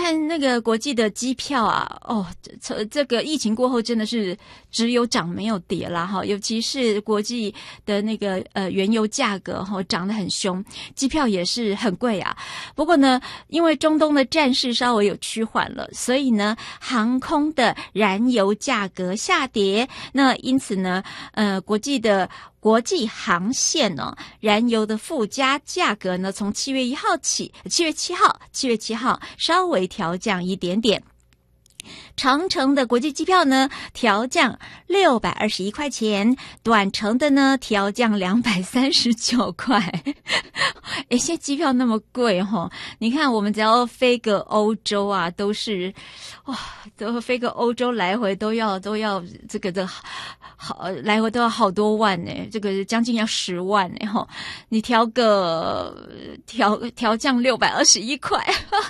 看那个国际的机票啊，这个疫情过后真的是只有涨没有跌啦哈，尤其是国际的那个原油价格哈涨得很凶，机票也是很贵啊。不过呢，因为中东的战事稍微有趋缓了，所以呢，航空的燃油价格下跌，那因此呢，国际航线呢，燃油的附加价格呢，从7月7号稍微调降一点点。长程的国际机票呢调降621块钱，短程的呢调降239块。现在机票那么贵齁，你看我们只要飞个欧洲啊，都是都飞个欧洲来回都要这个好来回都要好多万呢，这个将近要10万呢齁。你调降621块。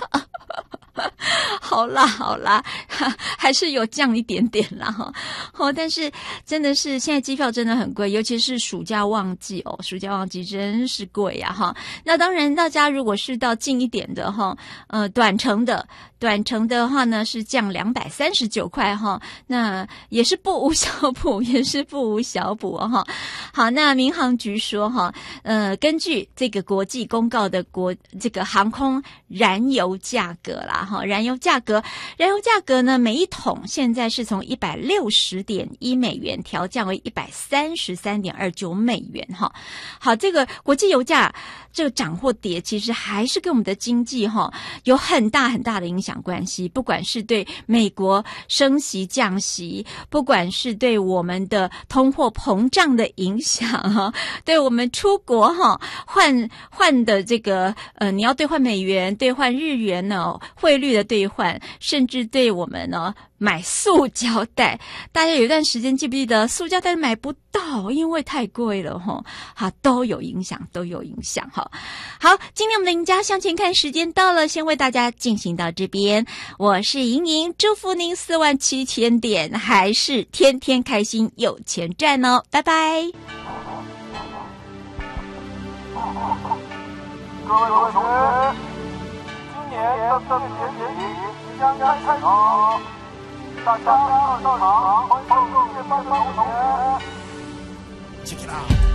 好啦，还是有降一点点啦哈。但是真的是现在机票真的很贵，尤其是暑假旺季暑假旺季真是贵呀哈。那当然大家如果是到近一点的哈，短程的话呢是降239块哈，那也是不无小补哈。好，那民航局说哈，根据这个国际公告的这个航空燃油价格啦哈，燃油价格呢每一桶现在是从160.1美元调降为133.29美元哈。好，这个国际油价这个涨或跌，其实还是跟我们的经济有很大的影响关系，不管是对美国升息降息，不管是对我们的通货膨胀的影响对我们出国换的这个你要兑换美元、兑换日元呢，汇率的兑换，甚至对我们呢买塑胶袋，大家有一段时间记不记得塑胶袋买不到，因为太贵了都有影响好，今天我们的赢家向前看时间到了，先为大家进行到这边，我是莹莹，祝福您47000点还是天天开心有钱赚哦，拜拜。 各位同学，今年的特别节目即将开始了，大家到场欢迎各位班的同学。Check it out.